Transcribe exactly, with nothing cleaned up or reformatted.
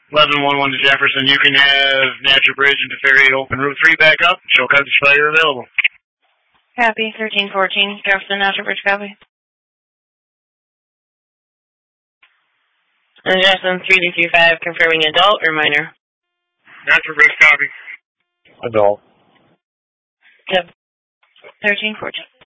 eleven one one to Jefferson. You can have Natural Bridge into Ferry open Route three back up. Show coverage fire available. Copy. thirteen fourteen. Jefferson Natural Bridge, copy. And Jefferson three two three five, confirming adult or minor? Natural Bridge, copy. Adult. Yep. thirteen fourteen.